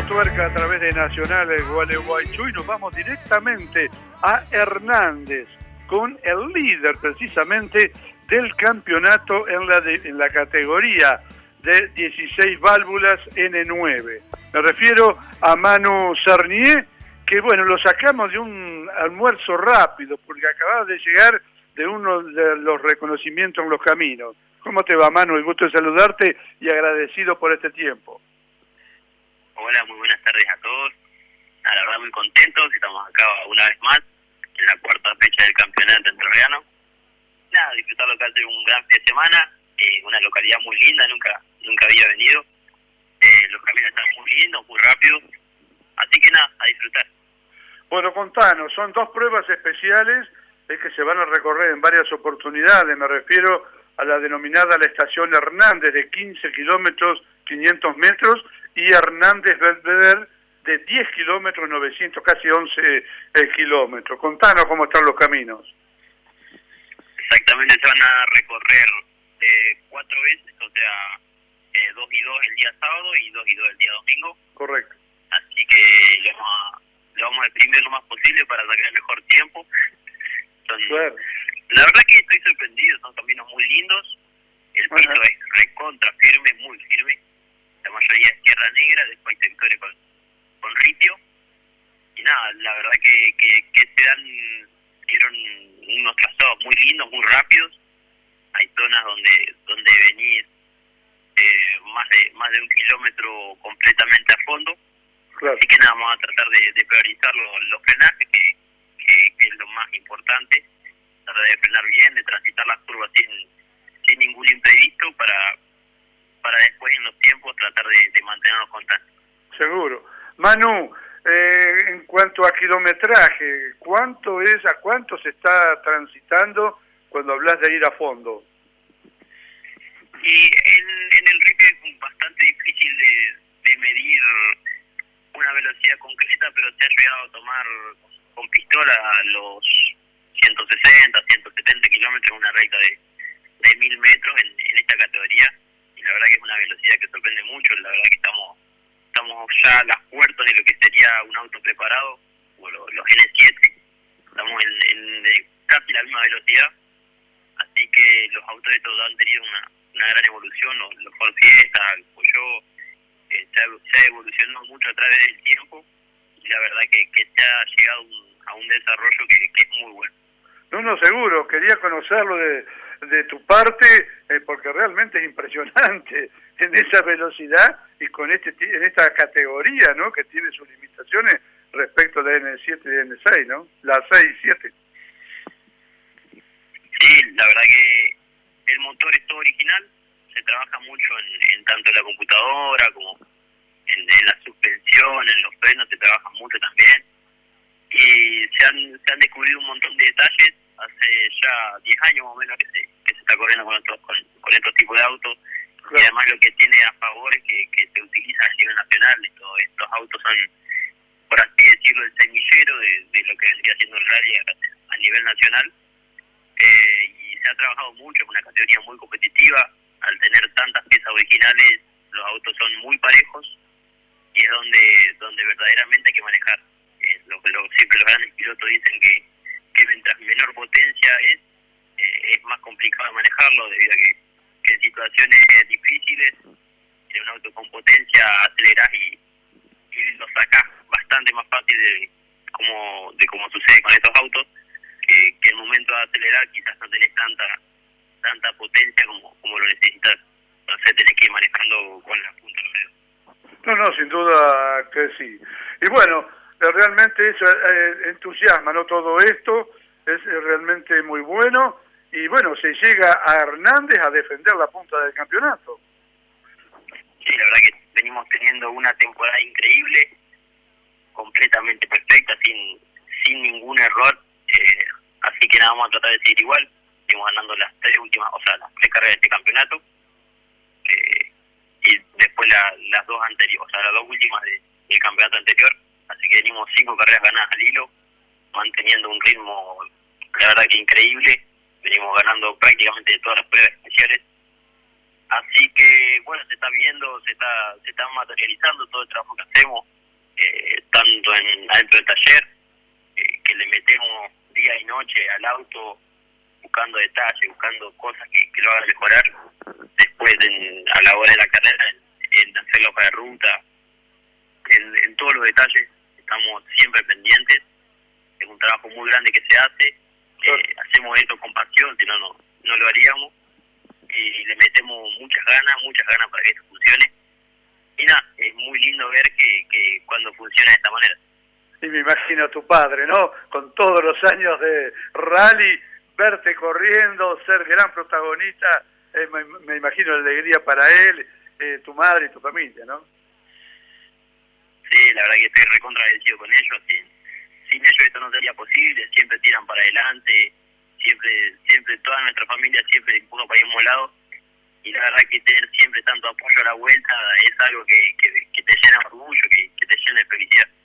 tuerca a través de Nacional Gualeguaychú y nos vamos directamente a Hernández con el líder precisamente del campeonato en la categoría de 16 válvulas N9. Me refiero a Manu Sarnier, que bueno, lo sacamos de un almuerzo rápido porque acababa de llegar de uno de los reconocimientos en los caminos. ¿Cómo te va, Manu? El gusto de saludarte y agradecido por este tiempo. Hola, muy buenas tardes a todos. La verdad muy contentos, estamos acá una vez más en la cuarta fecha del campeonato entrerriano. Nada, disfrutarlo que hace un gran fin de semana, una localidad muy linda, nunca había venido. Los caminos están muy lindos, muy rápidos, así que nada, a disfrutar. Bueno, contanos, son dos pruebas especiales que se van a recorrer en varias oportunidades. Me refiero a la denominada la estación Hernández de 15 kilómetros 500 metros y Hernández Belvedere de 10 kilómetros 900, casi 11 kilómetros. Contanos cómo están los caminos. Exactamente, se van a recorrer 4 veces, o sea, 2 y 2 el día sábado y 2 y 2 el día domingo. Correcto. Así que lo vamos a exprimir lo más posible para sacar el mejor tiempo. Claro. La verdad que estoy sorprendido, son caminos muy lindos, el piso es recontra firme, muy firme, la mayoría es tierra negra, después hay sectores con ripio, y nada, la verdad que dieron unos trazados muy lindos, muy rápidos, hay zonas donde venís más de 1 kilómetro completamente a fondo, claro. Así que nada, vamos a tratar de priorizar los frenajes, que es lo más importante, tratar de frenar bien, de transitar las curvas sin ningún imprevisto para después en los tiempos tratar de mantenernos constantes. Seguro. Manu, en cuanto a kilometraje, ¿a cuánto se está transitando cuando hablas de ir a fondo? Y en el RIP es bastante difícil de medir una velocidad concreta, pero se ha llegado a tomar con pistola a los 160, 170 kilómetros en una recta de 1000 metros en esta categoría, y la verdad que es una velocidad que sorprende mucho. La verdad que estamos ya a las puertas de lo que sería un auto preparado, o los N7, estamos en casi la misma velocidad, así que los autos estos han tenido una gran evolución, los Ford Fiesta, el Peugeot, se ha evolucionado mucho a través del tiempo, y la verdad que se ha llegado a un desarrollo que es muy bueno. No, seguro, quería conocerlo de tu parte, porque realmente es impresionante en esa velocidad y con en esta categoría, ¿no? Que tiene sus limitaciones respecto de N7 y N6, ¿no? La 6 y 7. Sí, la verdad que el motor es todo original, se trabaja mucho en tanto en la computadora como en la suspensión, en los frenos se trabaja mucho también, y se han descubierto un montón de detalles. Hace ya 10 años más o menos que se está corriendo con estos tipos de autos, claro. Y además lo que tiene a favor es que se utiliza a nivel nacional. Estos autos son, por así decirlo, el semillero de lo que vendría siendo el rally a nivel nacional, y se ha trabajado mucho, es una categoría muy competitiva. Al tener tantas piezas originales, los autos son muy parejos, y es donde verdaderamente hay que manejar. Siempre los grandes pilotos dicen que mientras menor potencia es más complicado manejarlo, debido a que en situaciones difíciles, en un auto con potencia acelerás y lo sacás bastante más fácil de como sucede con estos autos, que en el momento de acelerar quizás no tenés tanta potencia como lo necesitas. Entonces tenés que ir manejando con la punta del dedo. No, sin duda que sí. Y bueno, realmente eso entusiasma, ¿no? Todo esto es realmente muy bueno, y bueno, se llega a Hernández a defender la punta del campeonato. Sí, la verdad que venimos teniendo una temporada increíble, completamente perfecta, sin ningún error, así que nada, vamos a tratar de seguir igual. Seguimos ganando las 3 carreras de este campeonato, y después las 2 anteriores, las 2 últimas del campeonato anterior, así que venimos 5 carreras ganadas al hilo, manteniendo un ritmo, la verdad que increíble. Venimos ganando prácticamente todas las pruebas especiales, así que bueno, se está viendo, se está materializando todo el trabajo que hacemos, adentro del taller, que le metemos día y noche al auto buscando detalles, buscando cosas que lo hagan mejorar. Después, a la hora de la carrera, en hacer la hoja de ruta, en todos los detalles, estamos siempre pendientes. Es un trabajo muy grande que se hace. Hacemos esto con pasión, si no, no lo haríamos. Y le metemos muchas ganas para que esto funcione. Y nada, es muy lindo ver que cuando funciona de esta manera. Y me imagino a tu padre, ¿no? Con todos los años de rally, verte corriendo, ser gran protagonista, me imagino la alegría para él, tu madre y tu familia, ¿no? Sí, la verdad que estoy recontra agradecido con ellos. Sin ellos esto no sería posible, siempre tiran para adelante, siempre toda nuestra familia siempre empuja para el mismo lado. Y la verdad que tener siempre tanto apoyo a la vuelta es algo que te llena de orgullo, que te